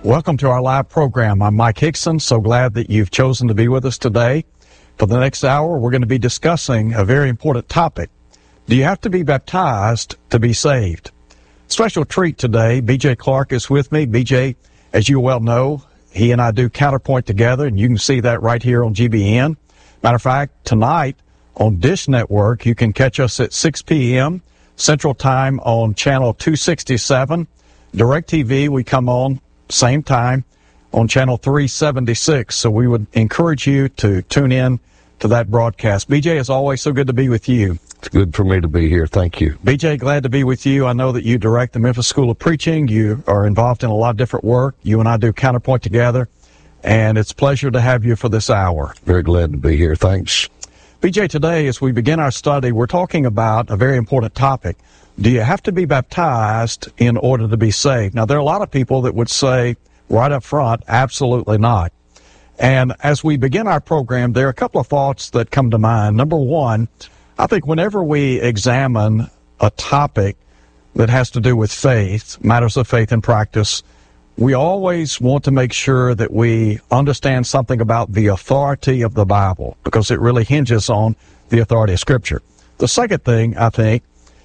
Welcome to our live program. I'm Mike Hickson. So glad that you've chosen to be with us today. For the next hour, we're going to be discussing a very important topic. Do you have to be baptized to be saved? Special treat today. B.J. Clark is with me. B.J., as you well know, he and I do Counterpoint together, and you can see that right here on GBN. Matter of fact, tonight on Dish Network, you can catch us at 6 p.m. Central Time on Channel 267. DirecTV, we come on same time on Channel 376. So we would encourage you to tune in to that broadcast. BJ, as always, so good to be with you. It's good for me to be here. Thank you. BJ, glad to be with you. I know that you direct the Memphis School of Preaching. You are involved in a lot of different work. You and I do Counterpoint together, and it's a pleasure to have you for this hour. Very glad to be here. Thanks. BJ, today, as we begin our study, we're talking about a very important topic. Do you have to be baptized in order to be saved? Now, there are a lot of people that would say right up front, absolutely not. And as we begin our program, there are a couple of thoughts that come to mind. Number one, I think whenever we examine a topic that has to do with faith, matters of faith and practice, we always want to make sure that we understand something about the authority of the Bible, because it really hinges on the authority of Scripture. The second thing, I think,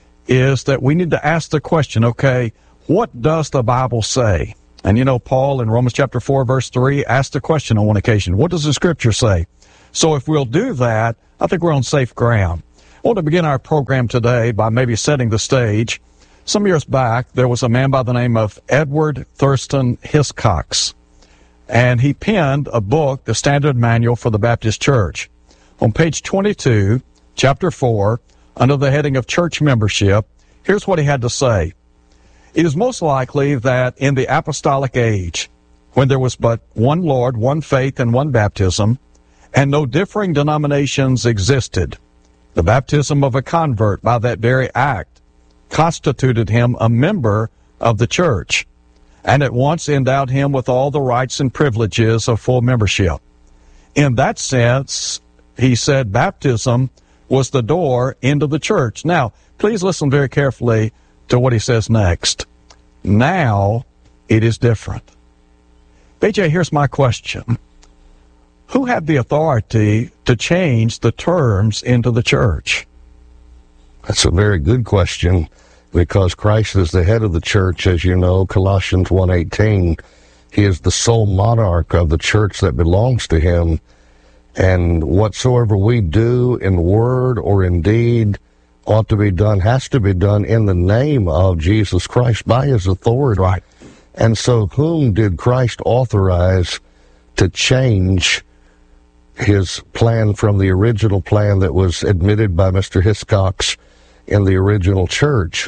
is that we need to ask the question, okay, what does the Bible say? And you know, Paul in Romans chapter 4, verse 3, asked the question on one occasion, what does the Scripture say? So if we'll do that, I think we're on safe ground. I want to begin our program today by maybe setting the stage. Some years back, there was a man by the name of Edward Thurston Hiscox, and he penned a book, The Standard Manual for the Baptist Church. On page 22, chapter 4, under the heading of church membership, here's what he had to say. It is most likely that in the apostolic age, when there was but one Lord, one faith, and one baptism, and no differing denominations existed, the baptism of a convert by that very act constituted him a member of the church, and at once endowed him with all the rights and privileges of full membership. In that sense, he said baptism was the door into the church. Now, please listen very carefully to what he says next. Now, it is different. BJ, here's my question. Who had the authority to change the terms into the church? That's a very good question, because Christ is the head of the church, as you know, Colossians 1:18. He is the sole monarch of the church that belongs to him. And whatsoever we do in word or in deed ought to be done, has to be done in the name of Jesus Christ, by his authority. Right. And so whom did Christ authorize to change his plan from the original plan that was admitted by Mr. Hiscox in the original church?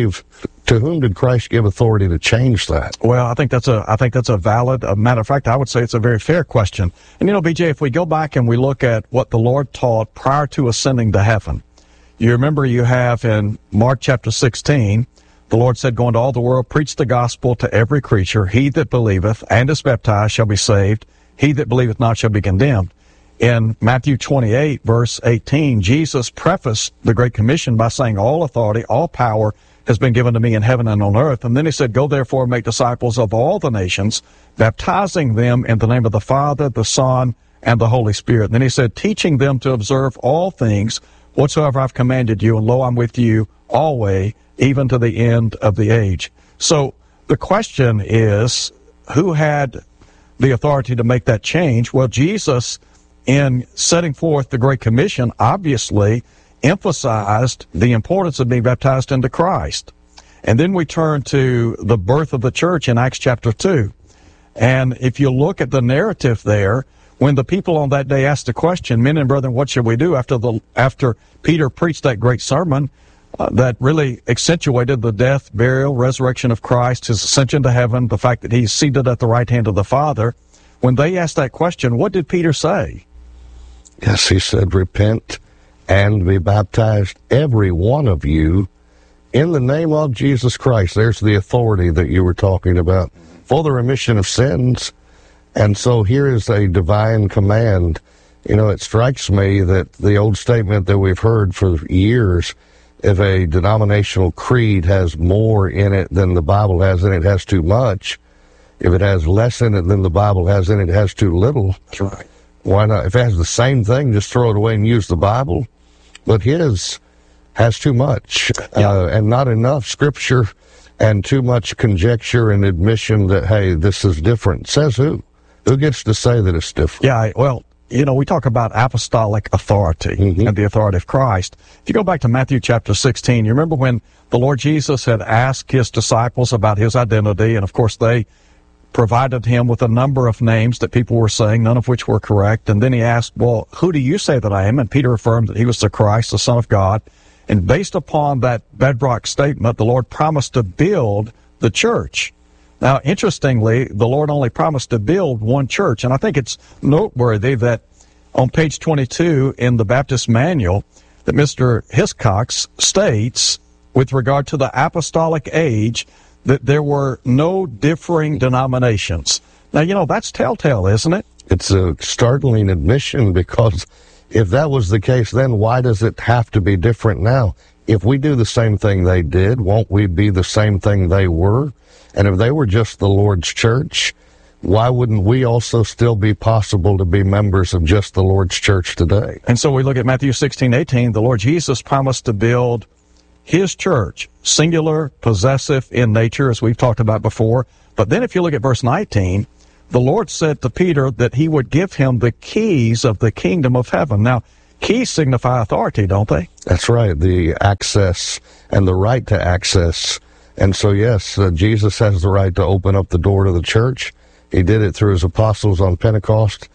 To whom did Christ give authority to change that? Well, I think that's a valid, matter of fact, I would say it's a very fair question. And you know, BJ, if we go back and we look at what the Lord taught prior to ascending to heaven, you remember you have in Mark chapter 16, the Lord said, go into all the world, preach the gospel to every creature. He that believeth and is baptized shall be saved. He that believeth not shall be condemned. In Matthew 28, verse 18, Jesus prefaced the Great Commission by saying, all authority, all power has been given to me in heaven and on earth. And then he said, go therefore and make disciples of all the nations, baptizing them in the name of the Father, the Son, and the Holy Spirit. And then he said, teaching them to observe all things whatsoever I've commanded you, and lo, I'm with you always, even to the end of the age. So the question is, who had the authority to make that change? Well, Jesus, in setting forth the Great Commission, obviously emphasized the importance of being baptized into Christ. And then we turn to the birth of the church in Acts chapter 2. And if you look at the narrative there, when the people on that day asked the question, men and brethren, what shall we do? After Peter preached that great sermon that really accentuated the death, burial, resurrection of Christ, his ascension to heaven, the fact that he's seated at the right hand of the Father, when they asked that question, what did Peter say? Yes, he said, repent and be baptized, every one of you, in the name of Jesus Christ. There's the authority that you were talking about, for the remission of sins. And so here is a divine command. You know, it strikes me that the old statement that we've heard for years, if a denominational creed has more in it than the Bible has in it, has too much. If it has less in it than the Bible has in it, it has too little. That's right. Why not? If it has the same thing, just throw it away and use the Bible. But his has too much and not enough Scripture and too much conjecture and admission that, hey, this is different. Says who? Who gets to say that it's different? Yeah, well, we talk about apostolic authority and the authority of Christ. If you go back to Matthew chapter 16, you remember when the Lord Jesus had asked his disciples about his identity, and of course they provided him with a number of names that people were saying, none of which were correct. And then he asked, well, who do you say that I am? And Peter affirmed that he was the Christ, the Son of God. And based upon that bedrock statement, the Lord promised to build the church. Now, interestingly, the Lord only promised to build one church. And I think it's noteworthy that on page 22 in the Baptist Manual, that Mr. Hiscox states, with regard to the apostolic age, that there were no differing denominations. Now, that's telltale, isn't it? It's a startling admission, because if that was the case, then why does it have to be different now? If we do the same thing they did, won't we be the same thing they were? And if they were just the Lord's church, why wouldn't we also still be possible to be members of just the Lord's church today? And so we look at Matthew 16:18, the Lord Jesus promised to build his church, singular, possessive in nature, as we've talked about before. But then if you look at verse 19, the Lord said to Peter that he would give him the keys of the kingdom of heaven. Now, keys signify authority, don't they? That's right, the access and the right to access. And so, yes, Jesus has the right to open up the door to the church. He did it through his apostles on Pentecost.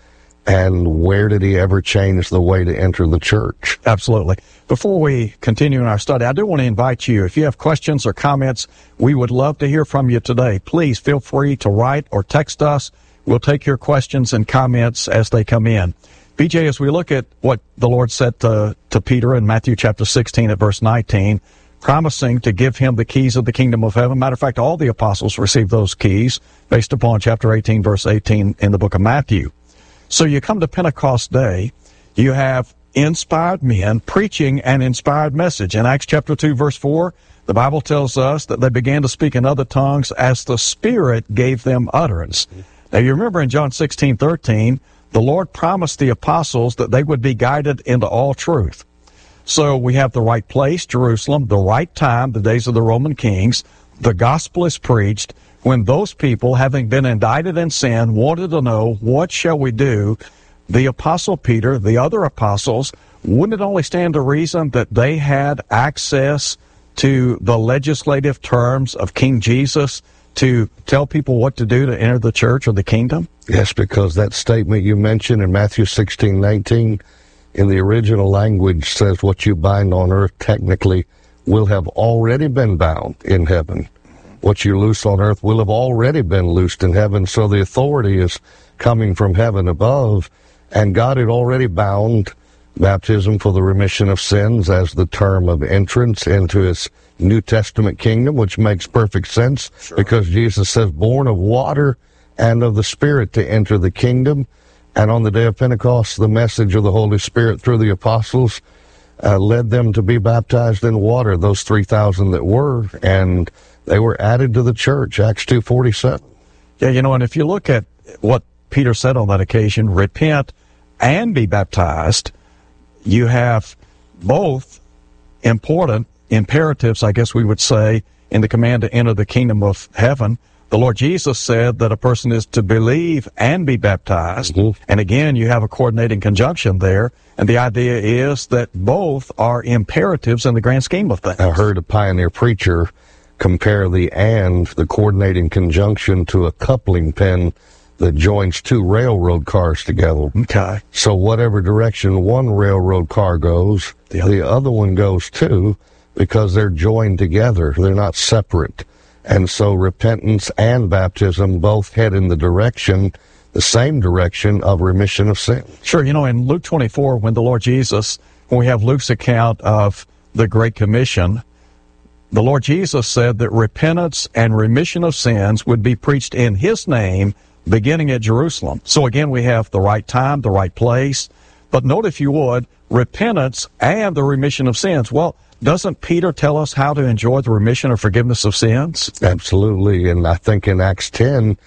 And where did he ever change the way to enter the church? Absolutely. Before we continue in our study, I do want to invite you, if you have questions or comments, we would love to hear from you today. Please feel free to write or text us. We'll take your questions and comments as they come in. BJ, as we look at what the Lord said to Peter in Matthew chapter 16 at verse 19, promising to give him the keys of the kingdom of heaven. Matter of fact, all the apostles received those keys based upon chapter 18, verse 18 in the book of Matthew. So you come to Pentecost Day, you have inspired men preaching an inspired message. In Acts chapter 2, verse 4, the Bible tells us that they began to speak in other tongues as the Spirit gave them utterance. Now you remember in John 16:13, the Lord promised the apostles that they would be guided into all truth. So we have the right place, Jerusalem, the right time, the days of the Roman kings. The gospel is preached. When those people, having been indicted in sin, wanted to know, what shall we do? The apostle Peter, the other apostles, wouldn't it only stand to reason that they had access to the legislative terms of King Jesus to tell people what to do to enter the church or the kingdom? Yes, because that statement you mentioned in Matthew 16:19, in the original language says what you bind on earth technically will have already been bound in heaven. What you loose on earth will have already been loosed in heaven. So the authority is coming from heaven above, and God had already bound baptism for the remission of sins as the term of entrance into his New Testament kingdom, which makes perfect sense. Sure. Because Jesus says, born of water and of the Spirit to enter the kingdom. And on the day of Pentecost, the message of the Holy Spirit through the apostles led them to be baptized in water, those 3,000 that were, and they were added to the church, Acts 2:47. Yeah, and if you look at what Peter said on that occasion, repent and be baptized, you have both important imperatives, I guess we would say, in the command to enter the kingdom of heaven. The Lord Jesus said that a person is to believe and be baptized. Mm-hmm. And again, you have a coordinating conjunction there. And the idea is that both are imperatives in the grand scheme of things. I heard a pioneer preacher compare the coordinating conjunction to a coupling pin that joins two railroad cars together. Okay. So whatever direction one railroad car goes, the other one goes too, because they're joined together. They're not separate. And so repentance and baptism both head in the same direction of remission of sin. Sure. In Luke 24, when the Lord Jesus, when we have Luke's account of the Great Commission, the Lord Jesus said that repentance and remission of sins would be preached in his name, beginning at Jerusalem. So again, we have the right time, the right place. But note, if you would, repentance and the remission of sins. Well, doesn't Peter tell us how to enjoy the remission or forgiveness of sins? Absolutely. And I think in Acts 10,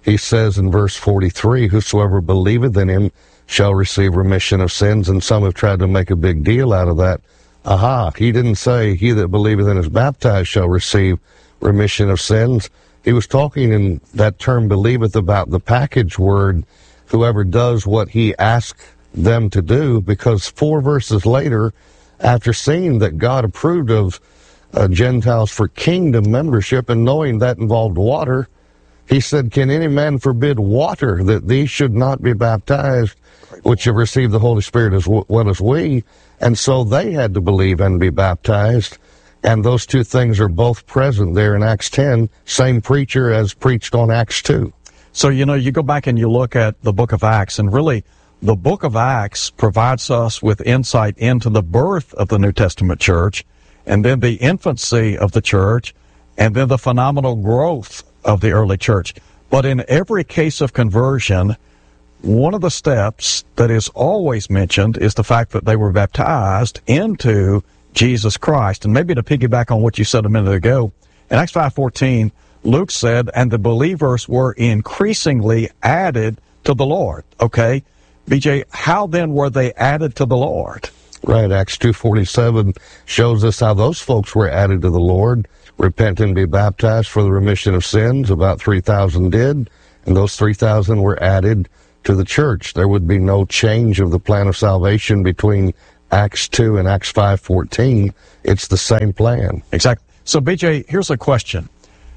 he says in verse 43, whosoever believeth in him shall receive remission of sins, and some have tried to make a big deal out of that. He didn't say he that believeth and is baptized shall receive remission of sins. He was talking in that term believeth about the package word, whoever does what he asks them to do, because 4 verses later, after seeing that God approved of Gentiles for kingdom membership and knowing that involved water, he said, can any man forbid water that these should not be baptized, which have received the Holy Spirit as well as we? And so they had to believe and be baptized. And those two things are both present there in Acts 10, same preacher as preached on Acts 2. So, you go back and you look at the book of Acts, and really the book of Acts provides us with insight into the birth of the New Testament church, and then the infancy of the church, and then the phenomenal growth of the early church. But in every case of conversion, one of the steps that is always mentioned is the fact that they were baptized into Jesus Christ. And maybe to piggyback on what you said a minute ago, in Acts 5:14, Luke said, and the believers were increasingly added to the Lord. Okay, BJ, how then were they added to the Lord? Right, Acts 2:47 shows us how those folks were added to the Lord. Repent and be baptized for the remission of sins. About 3,000 did, and those 3,000 were added to the church. There would be no change of the plan of salvation between Acts 2 and Acts 5:14. It's the same plan. Exactly. So, BJ, here's a question.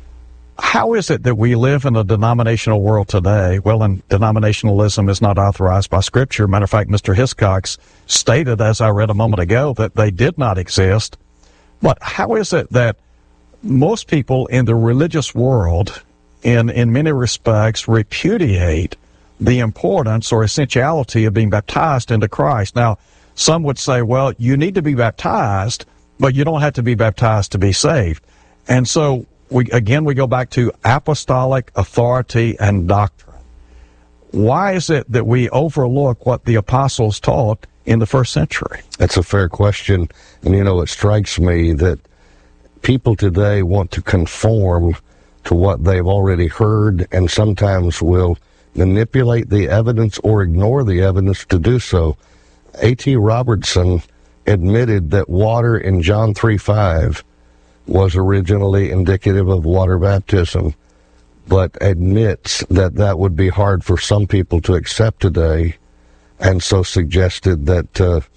How is it that we live in a denominational world today? Well, and denominationalism is not authorized by Scripture. Matter of fact, Mr. Hiscox stated, as I read a moment ago, that they did not exist. But how is it that most people in the religious world, in many respects, repudiate the importance or essentiality of being baptized into Christ? Now, some would say, well, you need to be baptized, but you don't have to be baptized to be saved. And so, we go back to apostolic authority and doctrine. Why is it that we overlook what the apostles taught in the first century? That's a fair question. And, it strikes me that people today want to conform to what they've already heard, and sometimes will manipulate the evidence or ignore the evidence to do so. A.T. Robertson admitted that water in John 3:5 was originally indicative of water baptism, but admits that that would be hard for some people to accept today, and so suggested that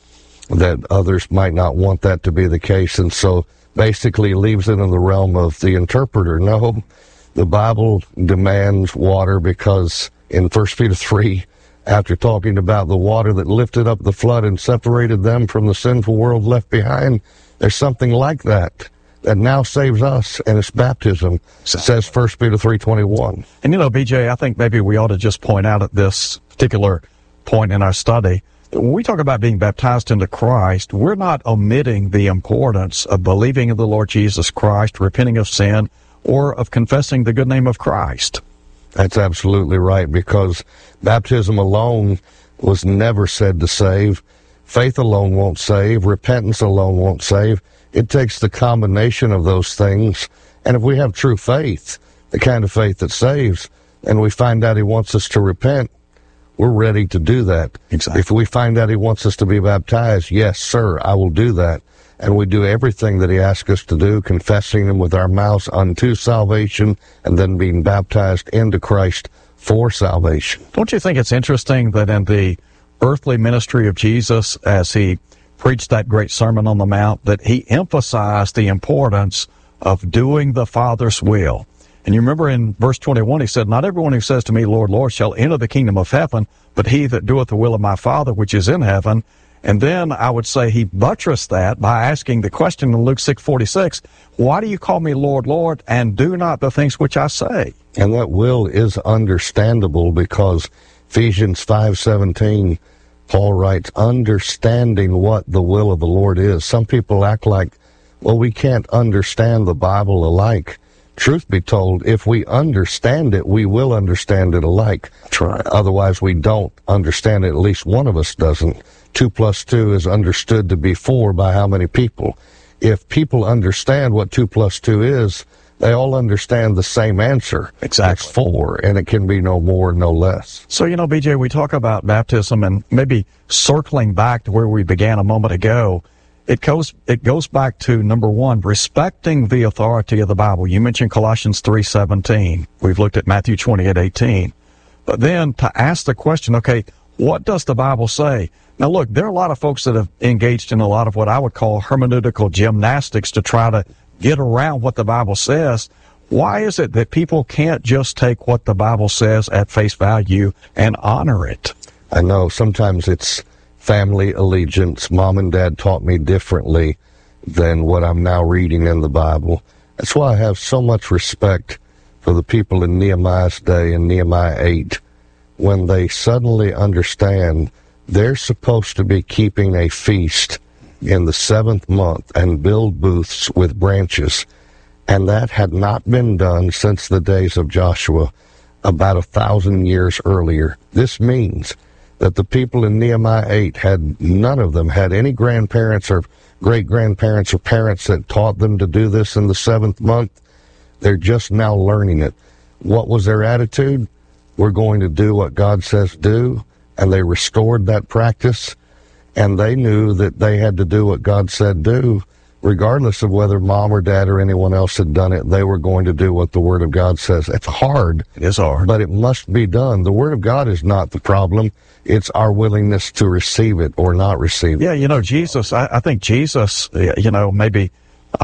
that others might not want that to be the case, and so basically leaves it in the realm of the interpreter. No, the Bible demands water because in 1 Peter 3, after talking about the water that lifted up the flood and separated them from the sinful world left behind, there's something like that now saves us, and it's baptism, says 1 Peter 3:21. And BJ, I think maybe we ought to just point out at this particular point in our study, when we talk about being baptized into Christ, we're not omitting the importance of believing in the Lord Jesus Christ, repenting of sin, or of confessing the good name of Christ. That's absolutely right, because baptism alone was never said to save. Faith alone won't save. Repentance alone won't save. It takes the combination of those things. And if we have true faith, the kind of faith that saves, and we find out he wants us to repent, we're ready to do that. Exactly. If we find out he wants us to be baptized, yes, sir, I will do that. And we do everything that he asks us to do, confessing him with our mouths unto salvation, and then being baptized into Christ for salvation. Don't you think it's interesting that in the earthly ministry of Jesus, as he preached that great Sermon on the Mount, that he emphasized the importance of doing the Father's will? And you remember in verse 21, he said, not everyone who says to me, Lord, Lord, shall enter the kingdom of heaven, but he that doeth the will of my Father which is in heaven. And then I would say he buttressed that by asking the question in Luke 6:46, why do you call me Lord, Lord, and do not the things which I say? And that will is understandable, because Ephesians 5:17, Paul writes, understanding what the will of the Lord is. Some people act like, well, we can't understand the Bible alike. Truth be told, if we understand it, we will understand it alike. That's right. Otherwise, we don't understand it. At least one of us doesn't. 2 plus 2 is understood to be 4 by how many people? If people understand what 2 plus 2 is, They all understand the same answer. Exactly. It's 4, and it can be no more, no less. So, BJ, we talk about baptism, and maybe circling back to where we began a moment ago, it goes back to, number one, respecting the authority of the Bible. You mentioned Colossians 3:17. We've looked at Matthew 28:18. But then to ask the question, okay, what does the Bible say? Now, look, there are a lot of folks that have engaged in a lot of what I would call hermeneutical gymnastics to try to get around what the Bible says. Why is it that people can't just take what the Bible says at face value and honor it? I know sometimes it's family allegiance. Mom and Dad taught me differently than what I'm now reading in the Bible. That's why I have so much respect for the people in Nehemiah's day in Nehemiah 8, when they suddenly understand they're supposed to be keeping a feast in the 7th month and build booths with branches. And that had not been done since the days of Joshua, about 1,000 years earlier. This means that the people in Nehemiah 8 none of them had any grandparents or great-grandparents or parents that taught them to do this in the 7th month. They're just now learning it. What was their attitude? We're going to do what God says do, and they restored that practice, and they knew that they had to do what God said do, regardless of whether Mom or Dad or anyone else had done it. They were going to do what the Word of God says. It's hard. It is hard. But it must be done. The Word of God is not the problem. It's our willingness to receive it or not receive it. Yeah, Jesus, I think Jesus, maybe